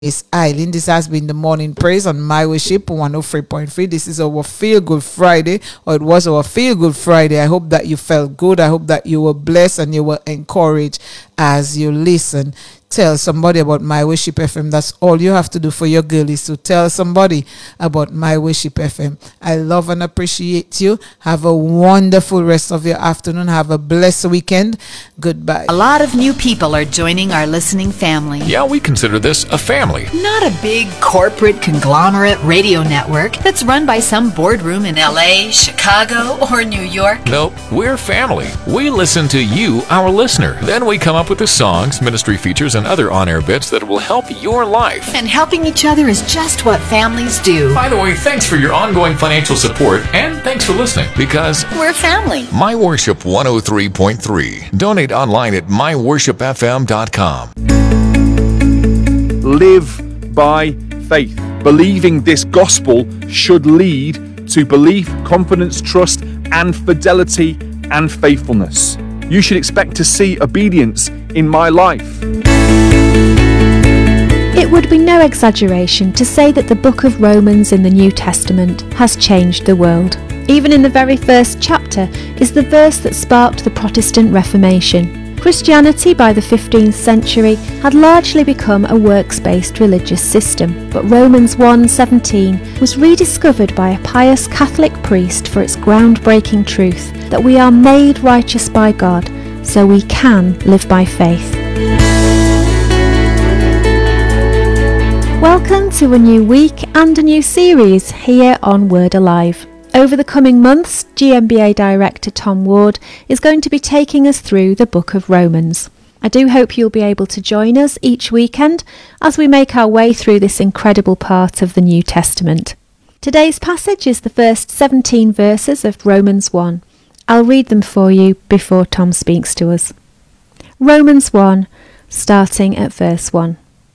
is Eileen. This has been the morning praise on My Worship 103.3. This is our Feel Good Friday, or it was our Feel Good Friday. I hope that you felt good. I hope that you were blessed and you were encouraged as you listen. Tell somebody about My Worship FM. That's all you have to do for your girl, is to tell somebody about My Worship FM. I love and appreciate you. Have a wonderful rest of your afternoon. Have a blessed weekend. Goodbye. A lot of new people are joining our listening family. Yeah, we consider this a family. Not a big corporate conglomerate radio network that's run by some boardroom in LA, Chicago, or New York. Nope, we're family. We listen to you, our listener. Then we come up with the songs, ministry features, and other on-air bits that will help your life. And helping each other is just what families do. By the way, thanks for your ongoing financial support, and thanks for listening, because we're family. My Worship 103.3. Donate online at myworshipfm.com. Live by faith. Believing this gospel should lead to belief, confidence, trust, and fidelity and faithfulness. You should expect to see obedience in my life. It would be no exaggeration to say that the book of Romans in the New Testament has changed the world. Even in the very first chapter is the verse that sparked the Protestant Reformation. Christianity by the 15th century had largely become a works-based religious system, but Romans 1:17 was rediscovered by a pious Catholic priest for its groundbreaking truth that we are made righteous by God, so we can live by faith. Welcome to a new week and a new series here on Word Alive. Over the coming months, GMBA Director Tom Ward is going to be taking us through the book of Romans. I do hope you'll be able to join us each weekend as we make our way through this incredible part of the New Testament. Today's passage is the first 17 verses of Romans 1. I'll read them for you before Tom speaks to us. Romans 1, starting at verse 1.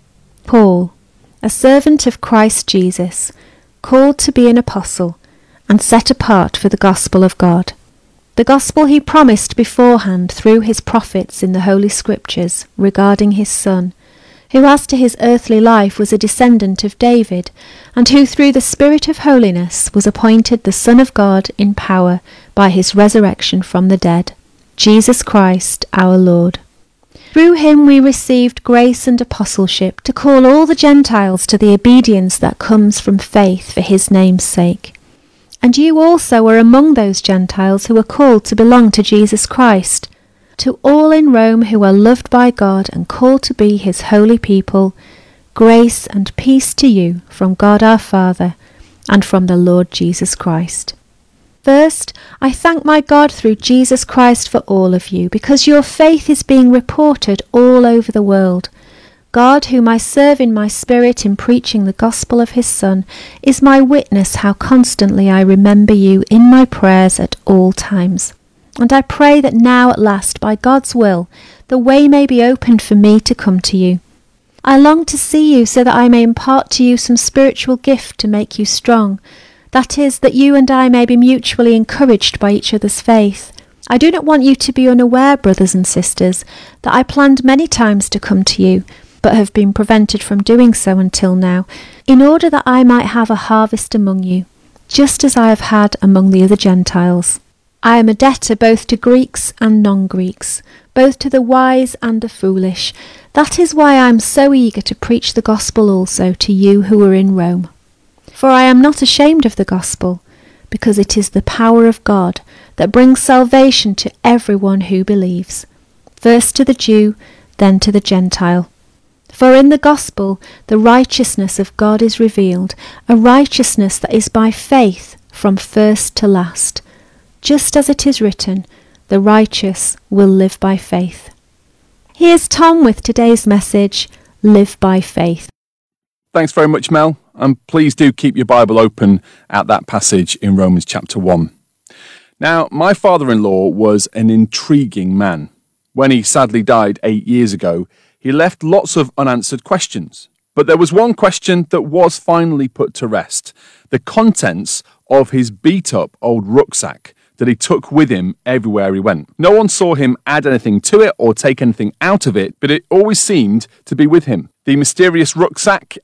Paul, a servant of Christ Jesus, called to be an apostle, and set apart for the gospel of God, the gospel he promised beforehand through his prophets in the Holy Scriptures regarding his Son, who as to his earthly life was a descendant of David, and who through the Spirit of holiness was appointed the Son of God in power by his resurrection from the dead, Jesus Christ our Lord. Through him we received grace and apostleship to call all the Gentiles to the obedience that comes from faith for his name's sake. And you also are among those Gentiles who are called to belong to Jesus Christ. To all in Rome who are loved by God and called to be his holy people, grace and peace to you from God our Father and from the Lord Jesus Christ. First, I thank my God through Jesus Christ for all of you, because your faith is being reported all over the world. God, whom I serve in my spirit in preaching the gospel of his Son, is my witness how constantly I remember you in my prayers at all times. And I pray that now at last, by God's will, the way may be opened for me to come to you. I long to see you so that I may impart to you some spiritual gift to make you strong. That is, that you and I may be mutually encouraged by each other's faith. I do not want you to be unaware, brothers and sisters, that I planned many times to come to you, but have been prevented from doing so until now, in order that I might have a harvest among you, just as I have had among the other Gentiles. I am a debtor both to Greeks and non-Greeks, both to the wise and the foolish. That is why I am so eager to preach the gospel also to you who are in Rome. For I am not ashamed of the gospel, because it is the power of God that brings salvation to everyone who believes, first to the Jew, then to the Gentile. For in the gospel the righteousness of God is revealed, a righteousness that is by faith from first to last. Just as it is written, the righteous will live by faith. Here's Tom with today's message, Live by Faith. Thanks very much, Mel, and please do keep your Bible open at that passage in Romans chapter 1. Now, my father-in-law was an intriguing man. When he sadly died 8 years ago, he left lots of unanswered questions. But there was one question that was finally put to rest: the contents of his beat-up old rucksack that he took with him everywhere he went. No one saw him add anything to it or take anything out of it, but it always seemed to be with him. The Mysterious Rucksack